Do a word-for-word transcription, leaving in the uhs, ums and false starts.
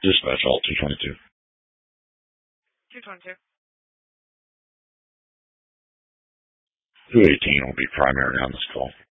Dispatch all two twenty-two. two twenty-two. two eighteen will be primary on this call.